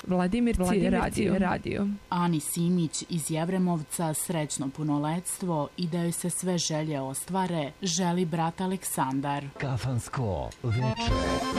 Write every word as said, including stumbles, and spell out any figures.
Vladimirci, Vladimirci radio. radio. Ani Simić iz Jevremovca srećno punoletstvo i da joj se sve želje ostvare želi brat Aleksandar. Kafansko veče.